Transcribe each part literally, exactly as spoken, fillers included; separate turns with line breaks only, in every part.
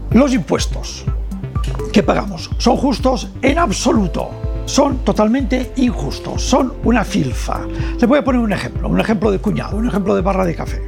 Los impuestos que pagamos son justos en absoluto, son totalmente injustos, son una filfa. Les voy a poner un ejemplo, un ejemplo de cuñado, un ejemplo de barra de café.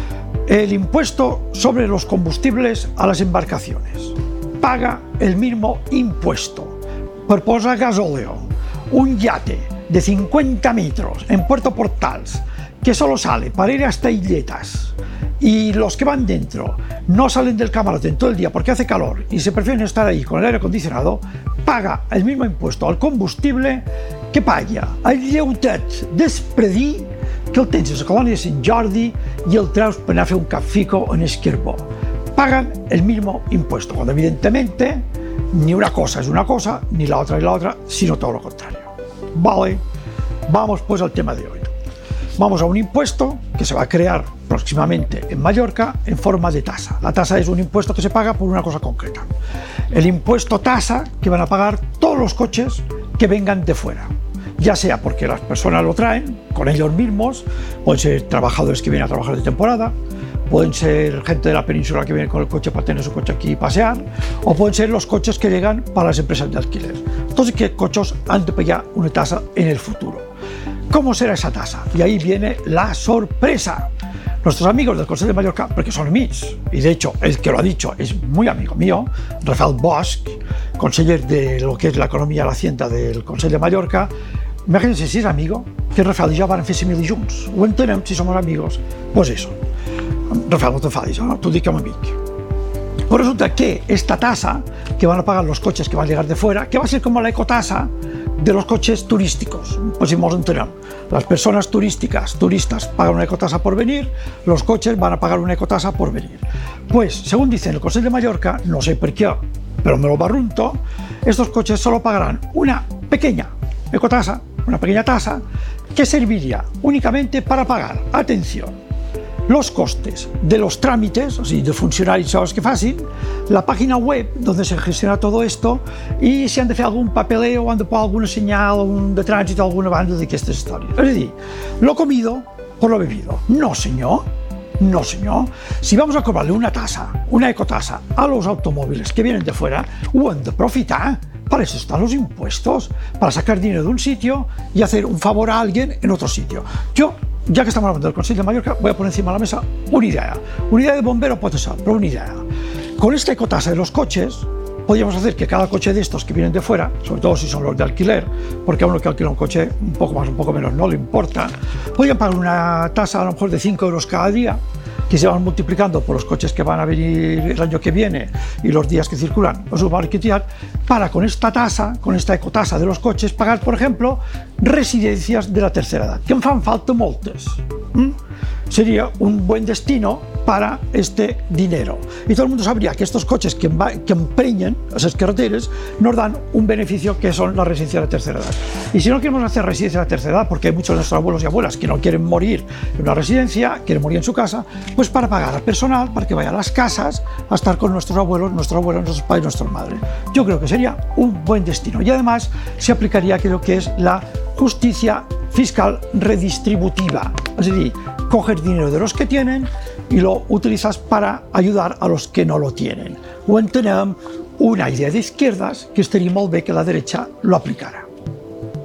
El impuesto sobre los combustibles a las embarcaciones paga el mismo impuesto por posar gasóleo un yate de cincuenta metros en Puerto Portals que solo sale para ir hasta Illetas y los que van dentro no salen del camarote en todo el día porque hace calor y se prefieren estar ahí con el aire acondicionado, paga el mismo impuesto al combustible que paga el lleutet d'Espredí que el tens a la colònia de Sant Jordi y el traus per anar a fer un cafico en Esquerbo. Pagan el mismo impuesto, cuando evidentemente ni una cosa es una cosa, ni la otra es la otra, sino todo lo contrario. Vale, vamos pues al tema de hoy. Vamos a un impuesto que se va a crear próximamente en Mallorca en forma de tasa. La tasa es un impuesto que se paga por una cosa concreta. El impuesto tasa que van a pagar todos los coches que vengan de fuera, ya sea porque las personas lo traen con ellos mismos, pueden ser trabajadores que vienen a trabajar de temporada, pueden ser gente de la península que viene con el coche para tener su coche aquí y pasear, o pueden ser los coches que llegan para las empresas de alquiler. Entonces, ¿qué coches han de pagar una tasa en el futuro? ¿Cómo será esa tasa? Y ahí viene la sorpresa. Nuestros amigos del Consell de Mallorca, porque son amics, y de hecho el que lo ha dicho es muy amigo mío, Rafael Bosch, conseller de lo que es la economía y la hacienda del Consell de Mallorca. Imagínense si es amigo, que Rafael i jo van fer simili junts. Ho entenem si somos amigos. Pues eso. Rafael, no te enfadis, ¿no? Tú di que un amic. Pues resulta que esta tasa que van a pagar los coches que van a llegar de fuera, que va a ser como la ecotasa de los coches turísticos, pues si nos enteramos. Las personas turísticas, turistas, pagan una ecotasa por venir, los coches van a pagar una ecotasa por venir. Pues, según dicen el Consell de Mallorca, no sé por qué, pero me lo barrunto, estos coches solo pagarán una pequeña ecotasa, una pequeña tasa, que serviría únicamente para pagar, atención, los costes de los trámites, o sigui, de funcionaris que facin, la página web donde se gestiona todo esto y si han de fer algun papeleo o han de posar alguna senyal de trànsit a alguna banda d'aquestes històries. És a dir, lo comido por lo bebido. No, señor. No, señor. Si vamos a cobrarle una tasa, una ecotasa a los automóviles que vienen de fuera, ho han de profitar. Para eso están los impuestos, para sacar dinero de un sitio y hacer un favor a alguien en otro sitio. Yo, ya que estamos hablando del Consell de Mallorca, voy a poner encima de la mesa una idea. Una idea de bombero puede ser, pero una idea. Con esta ecotasa de los coches, podríamos hacer que cada coche de estos que vienen de fuera, sobre todo si son los de alquiler, porque a uno que alquila un coche un poco más, un poco menos, no le importa, podrían pagar una tasa a lo mejor de cinco euros cada día, que se van multiplicando por los coches que van a venir el año que viene y los días que circulan, los van a quitar, para con esta tasa, con esta ecotasa de los coches, pagar, por ejemplo, residencias de la tercera edad, que en fan falta moltes. ¿Mm? Sería un buen destino para este dinero. Y todo el mundo sabría que estos coches que, que empreñan esas carreteras nos dan un beneficio que son las residencias de la tercera edad. Y si no queremos hacer residencia de la tercera edad, porque hay muchos de nuestros abuelos y abuelas que no quieren morir en una residencia, quieren morir en su casa, pues para pagar al personal, para que vaya a las casas a estar con nuestros abuelos, nuestros abuelos, nuestros padres, nuestras madres. Yo creo que sería un buen destino. Y además se aplicaría aquello que es la justicia fiscal redistributiva. Es decir, coges dinero de los que tienen y lo utilizas para ayudar a los que no lo tienen. O entenem una idea de izquierdas que estaría molt bé que la derecha lo aplicara.